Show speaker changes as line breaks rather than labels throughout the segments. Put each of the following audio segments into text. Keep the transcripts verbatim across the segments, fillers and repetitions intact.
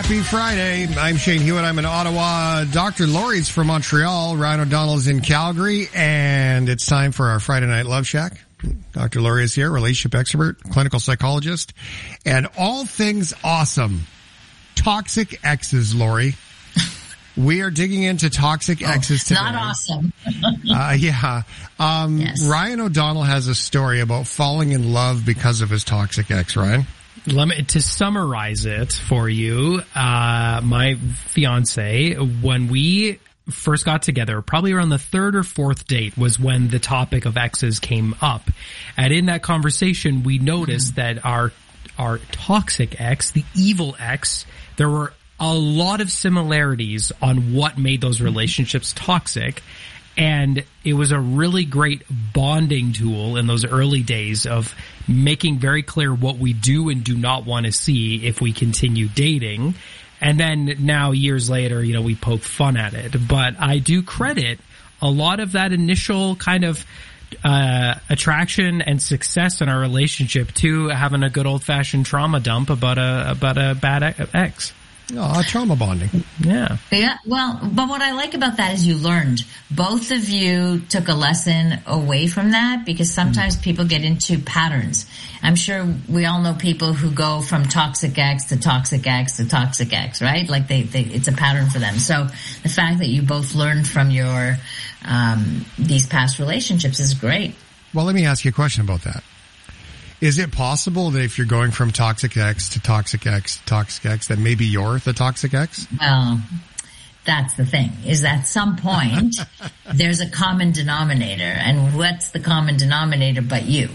Happy Friday. I'm Shane Hewitt. I'm in Ottawa. Doctor Laurie's from Montreal. Ryan O'Donnell's in Calgary. And it's time for our Friday Night Love Shack. Doctor Laurie is here, relationship expert, clinical psychologist, and all things awesome. Toxic exes, Laurie. We are digging into toxic oh, exes today.
Not awesome.
uh, yeah. Um, yes. Ryan O'Donnell has a story about falling in love because of his toxic ex, Ryan.
Let me, to summarize it for you, uh, my fiance, when we first got together, probably around the third or fourth date was when the topic of exes came up. And in that conversation, we noticed mm-hmm. that our, our toxic ex, the evil ex, there were a lot of similarities on what made those relationships toxic. And it was a really great bonding tool in those early days of making very clear what we do and do not want to see if we continue dating. And then now years later, you know, we poke fun at it. But I do credit a lot of that initial kind of uh attraction and success in our relationship to having a good old fashioned trauma dump about a about a bad ex.
Oh, trauma bonding.
Yeah.
Yeah. Well, but what I like about that is you learned. Both of you took a lesson away from that because sometimes mm. people get into patterns. I'm sure we all know people who go from toxic ex to toxic ex to toxic ex, right? Like they, they it's a pattern for them. So the fact that you both learned from your, um, these past relationships is great.
Well, let me ask you a question about that. Is it possible that if you're going from toxic ex to toxic ex to toxic ex, that maybe you're the toxic ex?
Well, that's the thing, is at some point there's a common denominator. And what's the common denominator but you?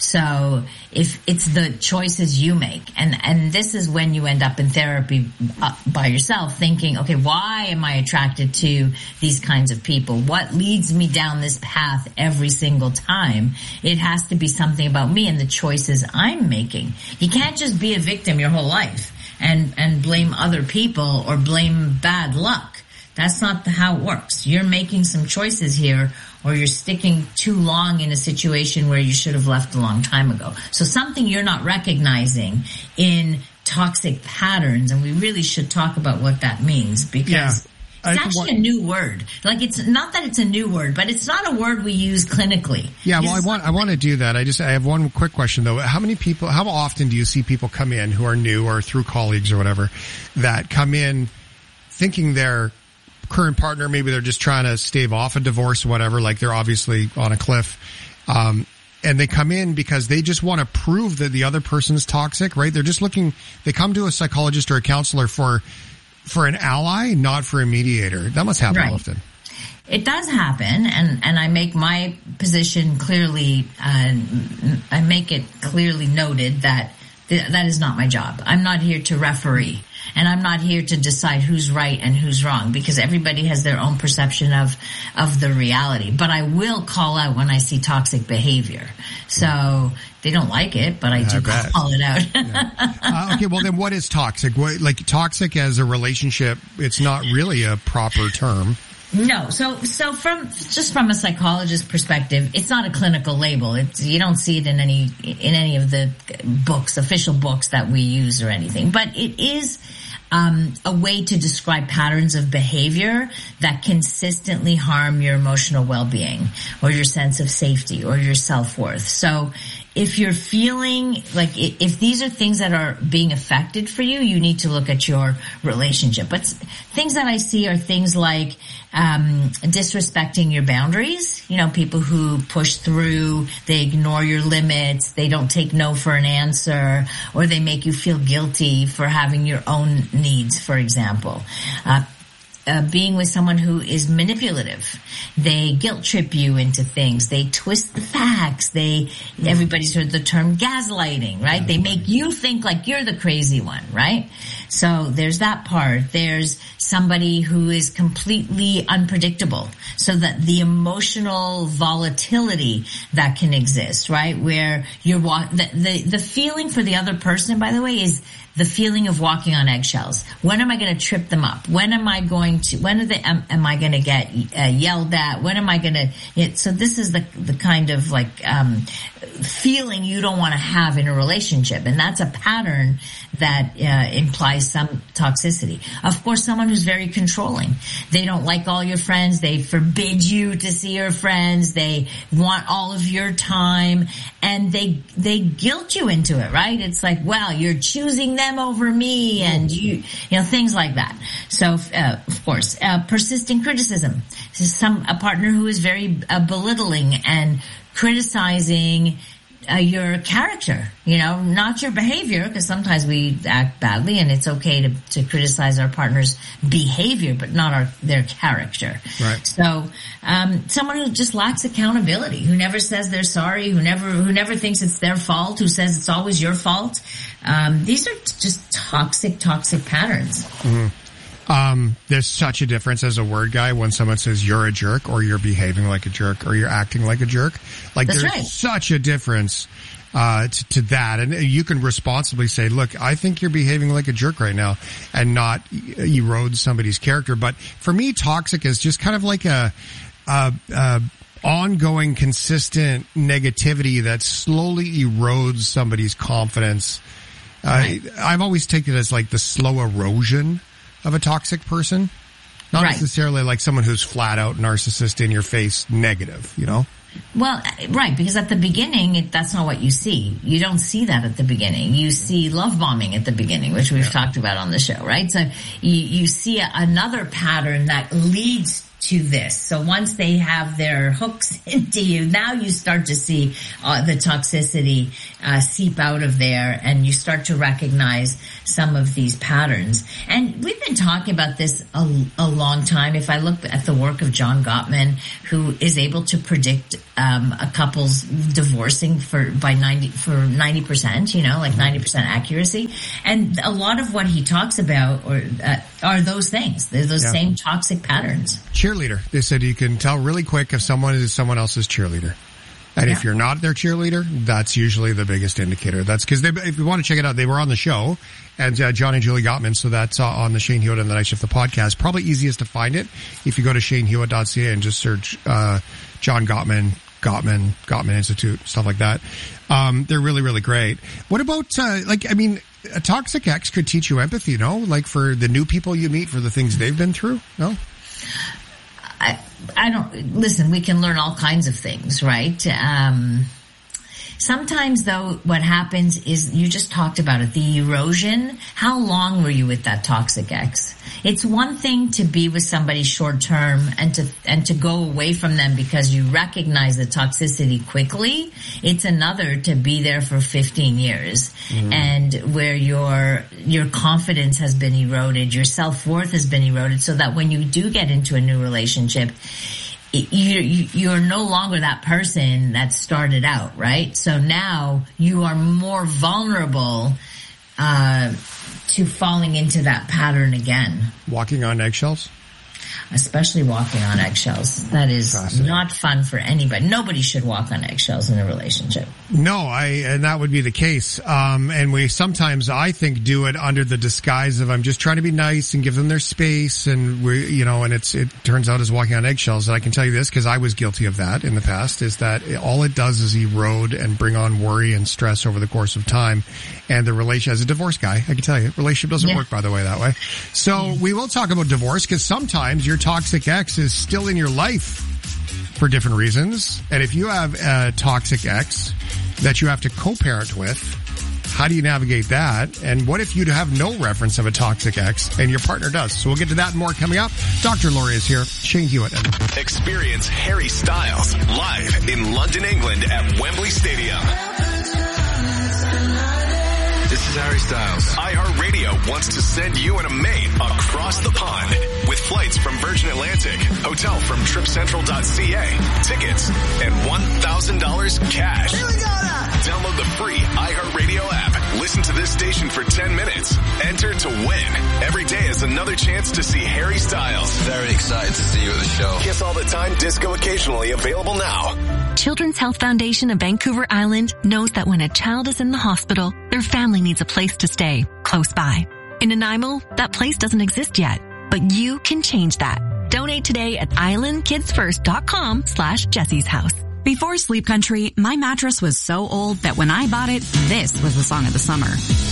So if it's the choices you make, and, and this is when you end up in therapy by yourself thinking, okay, why am I attracted to these kinds of people? What leads me down this path every single time? It has to be something about me and the choices I'm making. You can't just be a victim your whole life and, and blame other people or blame bad luck. That's not how it works. You're making some choices here, or you're sticking too long in a situation where you should have left a long time ago. So something you're not recognizing in toxic patterns, and we really should talk about what that means because yeah. It's actually want, a new word. Like it's not that it's a new word, but it's not a word we use clinically.
Yeah, well, I want I want to do that. I just I have one quick question though. How many people? How often do you see people come in who are new or through colleagues or whatever that come in thinking they're current partner, maybe they're just trying to stave off a divorce or whatever, like they're obviously on a cliff, um, and they come in because they just want to prove that the other person's toxic, right? They're just looking, they come to a psychologist or a counselor for, for an ally, not for a mediator. That must happen
right.
often.
It does happen, and, and I make my position clearly, uh, I make it clearly noted that th- that is not my job. I'm not here to referee. And I'm not here to decide who's right and who's wrong because everybody has their own perception of, of the reality. But I will call out when I see toxic behavior. So they don't like it, but I yeah, do I call it out.
yeah. uh, okay, well then what is toxic? What, like toxic as a relationship, it's not really a proper term.
No, so so from just from a psychologist's perspective, it's not a clinical label. It's you don't see it in any in any of the books, official books that we use or anything. But it is um a way to describe patterns of behavior that consistently harm your emotional well-being or your sense of safety or your self-worth. So if you're feeling like if these are things that are being affected for you, you need to look at your relationship. But things that I see are things like um disrespecting your boundaries. You know, people who push through, they ignore your limits, they don't take no for an answer, or they make you feel guilty for having your own needs, for example. Uh, Uh, being with someone who is manipulative. They guilt trip you into things. They twist the facts. They, everybody's heard the term gaslighting, right? They make you think like you're the crazy one, right? So there's that part. There's somebody who is completely unpredictable. So that the emotional volatility that can exist, right? Where you're, the, the, the feeling for the other person, by the way, is the feeling of walking on eggshells. When am I going to trip them up? When am I going to, when are they, am, am I going to get uh, yelled at? When am I going to, you know, so this is the, the kind of like, um, feeling you don't want to have in a relationship. And that's a pattern that, uh, implies some toxicity. Of course, someone who's very controlling. They don't like all your friends. They forbid you to see your friends. They want all of your time, and they, they guilt you into it, right? It's like, well, you're choosing them over me, and you, you know, things like that. So, uh, of course, uh, persistent criticism. This is some, a partner who is very uh, belittling and criticizing uh, your character, you know, not your behavior, because sometimes we act badly, and it's okay to, to criticize our partner's behavior, but not our, their character.
Right.
So, um, someone who just lacks accountability, who never says they're sorry, who never, who never thinks it's their fault, who says it's always your fault. Um, these are just toxic, toxic patterns.
Mm-hmm. Um, there's such a difference as a word guy when someone says you're a jerk, or you're behaving like a jerk, or you're acting like a jerk. Like,
That's
there's
right.
such a difference, uh, to, to that. And you can responsibly say, look, I think you're behaving like a jerk right now, and not erode somebody's character. But for me, toxic is just kind of like a, a, a ongoing, consistent negativity that slowly erodes somebody's confidence. Right. Uh, I've always taken it as like the slow erosion of a toxic person, not
right.
necessarily like someone who's flat out narcissist in your face negative, you know?
Well, right, because at the beginning, it, that's not what you see. You don't see that at the beginning. You see love bombing at the beginning, which we've yeah. talked about on the show, right? So you, you see a, another pattern that leads to this. So once they have their hooks into you, now you start to see uh, the toxicity uh, seep out of there, and you start to recognize some of these patterns. And we've been talking about this a, a long time. If I look at the work of John Gottman, who is able to predict um, a couple's divorcing for by ninety for ninety percent, you know, like ninety percent accuracy, and a lot of what he talks about or uh, are those things. They're those yeah. same toxic patterns.
Cheerleader. They said you can tell really quick if someone is someone else's cheerleader. And yeah. if you're not their cheerleader, that's usually the biggest indicator. That's because if you want to check it out, they were on the show, and uh, John and Julie Gottman, so that's uh, on the Shane Hewitt and the Night Shift, the podcast. Probably easiest to find it if you go to shane hewitt dot c a and just search uh John Gottman, Gottman, Gottman Institute, stuff like that. Um, they're really, really great. What about, uh, like, I mean, a toxic ex could teach you empathy, no? Like for the new people you meet, for the things they've been through, no?
I, I don't, listen, we can learn all kinds of things, right? Um, sometimes though, what happens is, you just talked about it, the erosion. How long were you with that toxic ex? It's one thing to be with somebody short term and to, and to go away from them because you recognize the toxicity quickly. It's another to be there for fifteen years mm. and where your, your confidence has been eroded, your self-worth has been eroded, so that when you do get into a new relationship, You, you're no longer that person that started out, right? So now you are more vulnerable uh to falling into that pattern again.
Walking on eggshells?
Especially walking on eggshells. That is not fun for anybody. Nobody should walk on eggshells in a relationship.
No, I, and that would be the case. Um, and we sometimes, I think, do it under the disguise of I'm just trying to be nice and give them their space, and we, you know, and it's, it turns out as walking on eggshells. And I can tell you this, because I was guilty of that in the past, is that it, all it does is erode and bring on worry and stress over the course of time. And the relation, as a divorce guy, I can tell you, relationship doesn't yeah. work, by the way, that way. So yeah. we will talk about divorce, because sometimes your toxic ex is still in your life for different reasons. And if you have a toxic ex that you have to co-parent with, how do you navigate that? And what if you have no reference of a toxic ex and your partner does? So we'll get to that and more coming up. Doctor Laurie is here. Shane Hewitt.
Experience Harry Styles live in London, England at Wembley Stadium. This is Harry Styles. iHeartRadio wants to send you and a mate across the pond with flights from Virgin Atlantic, hotel from trip central dot c a, tickets, and one thousand dollars cash. Here we go now. Download the free iHeartRadio app. Listen to this station for ten minutes. Enter to win. Every day is another chance to see Harry Styles.
Very excited to see you at the show.
Kiss All the Time, disco occasionally, available now.
Children's Health Foundation of Vancouver Island knows that when a child is in the hospital, their family needs a place to stay. Call close by. In Nanaimo, that place doesn't exist yet, but you can change that. Donate today at islandkidsfirst.com slash Jessie's house.
Before Sleep Country, my mattress was so old that when I bought it, this was the song of the summer.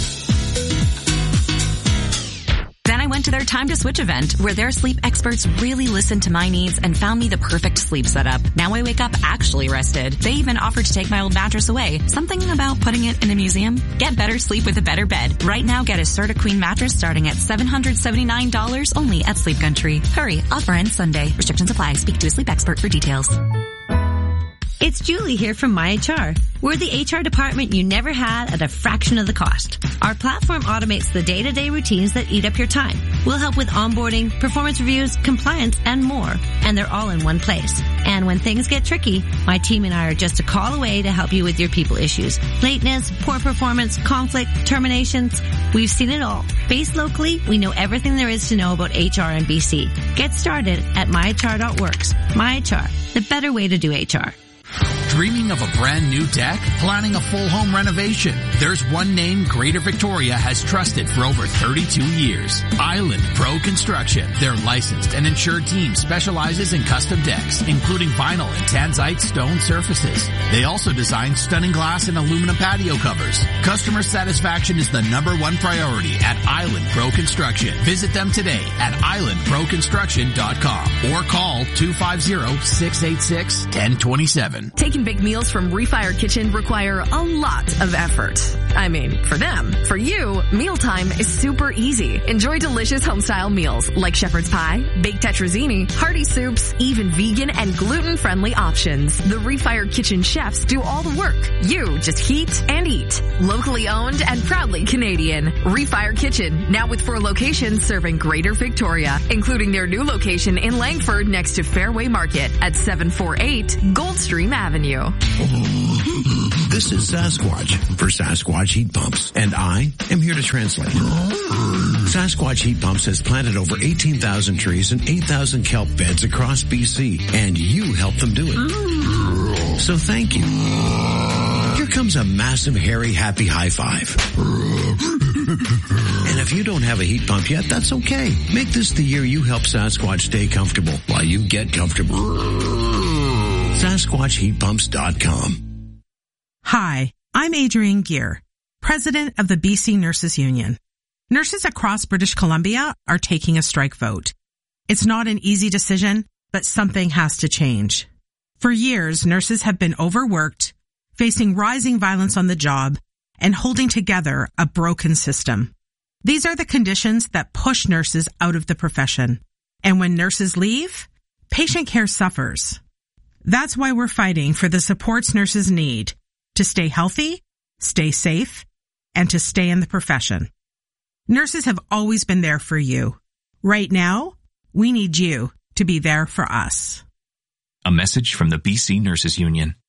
Then I went to their Time to Switch event, where their sleep experts really listened to my needs and found me the perfect sleep setup. Now I wake up actually rested. They even offered to take my old mattress away. Something about putting it in a museum? Get better sleep with a better bed. Right now, get a Serta Queen mattress starting at seven hundred seventy-nine dollars only at Sleep Country. Hurry, offer ends Sunday. Restrictions apply. Speak to a sleep expert for details.
It's Julie here from MyHR. We're the H R department you never had at a fraction of the cost. Our platform automates the day-to-day routines that eat up your time. We'll help with onboarding, performance reviews, compliance, and more. And they're all in one place. And when things get tricky, my team and I are just a call away to help you with your people issues. Lateness, poor performance, conflict, terminations. We've seen it all. Based locally, we know everything there is to know about H R in B C. Get started at my h r dot works. MyHR, the better way to do H R.
Dreaming of a brand new deck? Planning a full home renovation? There's one name Greater Victoria has trusted for over thirty-two years. Island Pro Construction. Their licensed and insured team specializes in custom decks, including vinyl and tanzite stone surfaces. They also design stunning glass and aluminum patio covers. Customer satisfaction is the number one priority at Island Pro Construction. Visit them today at island pro construction dot com or call two five zero, six eight six, one zero two seven.
Taking big meals from Refire Kitchen require a lot of effort. I mean, for them. For you, mealtime is super easy. Enjoy delicious home-style meals like shepherd's pie, baked tetrazzini, hearty soups, even vegan and gluten-friendly options. The Refire Kitchen chefs do all the work. You just heat and eat. Locally owned and proudly Canadian. Refire Kitchen, now with four locations serving Greater Victoria, including their new location in Langford next to Fairway Market at seven forty-eight Goldstream Avenue.
This is Sasquatch for Sasquatch Heat Pumps, and I am here to translate. Sasquatch Heat Pumps has planted over eighteen thousand trees and eight thousand kelp beds across B C, and you helped them do it. So thank you. Here comes a massive, hairy, happy high five. And if you don't have a heat pump yet, that's okay. Make this the year you help Sasquatch stay comfortable while you get comfortable. Sasquatch Heat Pumps dot com.
Hi, I'm Adrienne Gear, president of the B C Nurses Union. Nurses across British Columbia are taking a strike vote. It's not an easy decision, but something has to change. For years, nurses have been overworked, facing rising violence on the job, and holding together a broken system. These are the conditions that push nurses out of the profession. And when nurses leave, patient care suffers. That's why we're fighting for the supports nurses need to stay healthy, stay safe, and to stay in the profession. Nurses have always been there for you. Right now, we need you to be there for us.
A message from the B C Nurses Union.